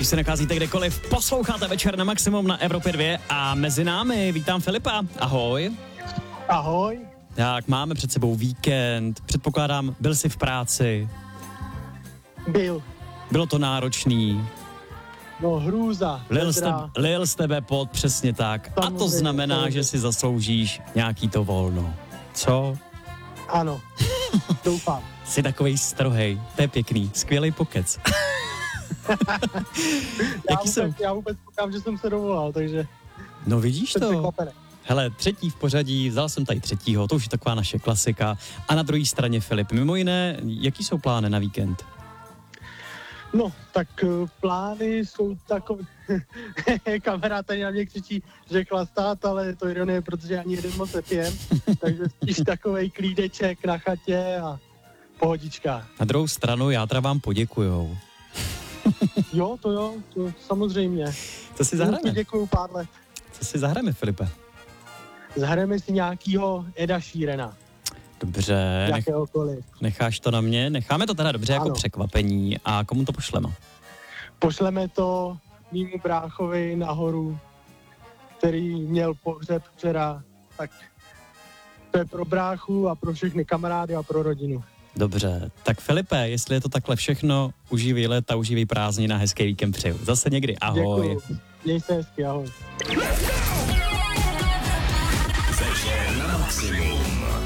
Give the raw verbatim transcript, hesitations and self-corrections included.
Ať už se nacházíte kdekoliv, posloucháte Večer na maximum na Evropě dva a mezi námi vítám Filipa. Ahoj. Ahoj. Tak, máme před sebou víkend, předpokládám, byl jsi v práci. Byl. Bylo to náročný. No hrůza. Lil, jste, lil z tebe pot, přesně tak. A to znamená, že si zasloužíš nějaký to volno. Co? Ano, doufám. Jsi takovej strohej, to je pěkný, skvělej pokec. já, vůbec, jsem? já vůbec koukám, že jsem se dovolal, takže... No vidíš to? Hele, třetí v pořadí, vzal jsem tady třetího, to už je taková naše klasika. A na druhé straně Filip. Mimo jiné, jaký jsou plány na víkend? No, tak uh, plány jsou takové... Kamarád tady na mě křičí, že chlastát, ale to ironie, protože ani jeden moc nepijem. Takže spíš takovej klídeček na chatě a pohodička. Na druhou stranu, já teda vám poděkujou. Jo, to jo, to samozřejmě. Co si zahrajeme? Děkuju pár let. Co si zahrajeme, Filipe? Zahrajeme si nějakýho Eda Sheerana. Dobře. Jakéhokoliv. Necháš to na mě? Necháme to teda dobře ano. Jako překvapení. A komu to pošleme? Pošleme to mýmu bráchovi nahoru, který měl pohřeb včera. Tak to je pro bráchu a pro všechny kamarády a pro rodinu. Dobře. Tak Filipe, jestli je to takhle všechno, užívej léta, užívej prázdniny a hezký víkend přeju. Zase někdy. Ahoj. Děkuju. Měj se hezky, ahoj. Večer na maximum.